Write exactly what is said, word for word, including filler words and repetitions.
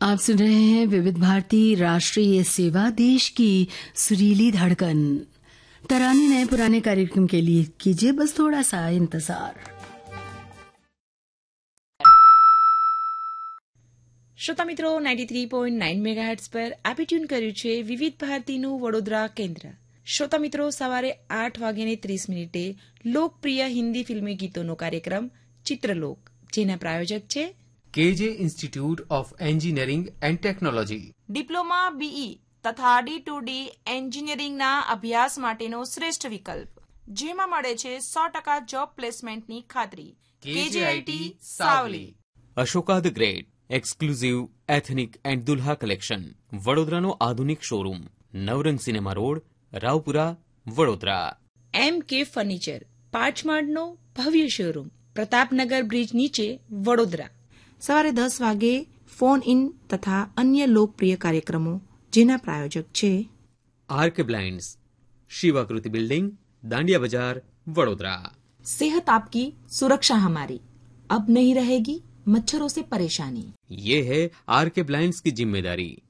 आप सुन रहे हैं विविध भारती राष्ट्रीय सेवा, देश की सुरीली धड़कन। तराने नए पुराने कार्यक्रम के लिए कीजिए बस थोड़ा सा इंतजार। શ્રોતા મિત્રો, ninety three point nine megahertz પર આપે ટ્યુન કર્યું છે વિવિધ ભારતીનું વડોદરા કેન્દ્ર। શ્રોતા મિત્રો, સવારે આઠ વાગ્યાને ત્રીસ મિનિટે લોકપ્રિય હિન્દી ફિલ્મી ગીતોનો કાર્યક્રમ ચિત્રલોક, જેના પ્રાયોજક છે કેજે institute of engineering and technology. Diploma, BE તથા ડી ટુ ડી એન્જિનિયરિંગના અભ્યાસ માટેનો શ્રેષ્ઠ વિકલ્પ, જેમાં મળે છે સો ટકા જોબ પ્લેસમેન્ટની ખાતરી। કેજેઆઈટી Savli. Ashoka the great exclusive ethnic and Dulha collection, વડોદરાનો આધુનિક શોરૂમ, નવરંગ સિનેમા રોડ, રાવપુરા, વડોદરા। એમ કે ફર્નિચર, પાંચ માળનો ભવ્ય શોરૂમ, પ્રતાપનગર બ્રિજ નીચે, વડોદરા। સવારે દસ વાગે ફોન ઇન તથા અન્ય લોકપ્રિય કાર્યક્રમો, જેના પ્રાયોજક છે આરકે બ્લાઇન્ડ્સ, શિવાકૃતિ બિલ્ડિંગ, દાંડિયા બજાર, વડોદરા। सेहत आपकी सुरक्षा हमारी, अब नहीं रहेगी मच्छरों से परेशानी। ये है आर के ब्लाइंड्स की जिम्मेदारी।